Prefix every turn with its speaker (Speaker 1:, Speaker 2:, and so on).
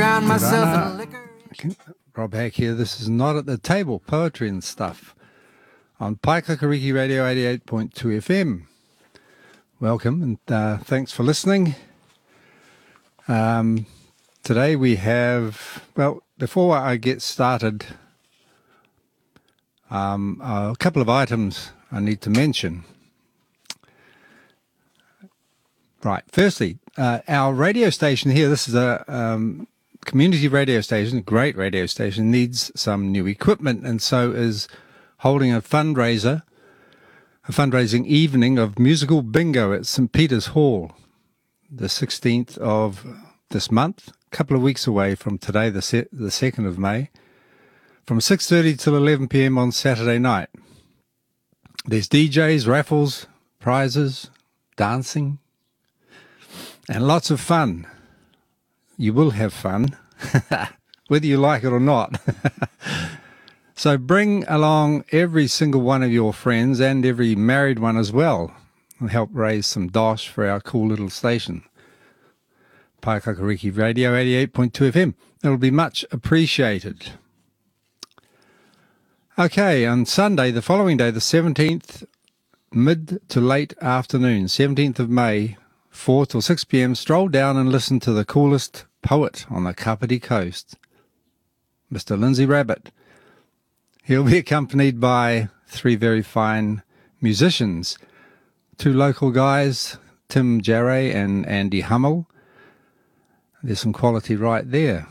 Speaker 1: drown myself in liquor.
Speaker 2: Rob Hack here. This is Not at the Table, poetry and stuff on Paikakariki Radio 88.2 FM. Welcome and thanks for listening. Today we have, well, before I get started, a couple of items I need to mention. Right, firstly, our radio station here, this is a community radio station, a great radio station, needs some new equipment, and so is holding a fundraising evening of musical bingo at St. Peter's Hall, the 16th of this month, a couple of weeks away from today, the 2nd of May, from 6:30 till 11 p.m. on Saturday night. There's DJs, raffles, prizes, dancing, and lots of fun. You will have fun, whether you like it or not. So bring along every single one of your friends and every married one as well, and help raise some dosh for our cool little station, Paikakariki Radio 88.2 FM. It'll be much appreciated. Okay, on Sunday, the following day, the 17th, mid to late afternoon, 17th of May, 4 till 6 p.m, stroll down and listen to the coolest poet on the Kapiti Coast, Mr. Lindsay Rabbit. He'll be accompanied by three very fine musicians, two local guys, Tim Jarre and Andy Hummel. There's some quality right there.